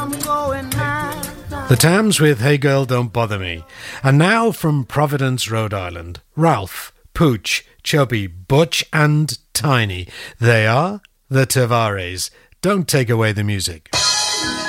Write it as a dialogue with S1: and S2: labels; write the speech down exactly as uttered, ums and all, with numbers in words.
S1: The Tams with Hey Girl Don't Bother Me. And now from Providence, Rhode Island, Ralph, Pooch, Chubby, Butch and Tiny. They are the Tavares. Don't take away the music.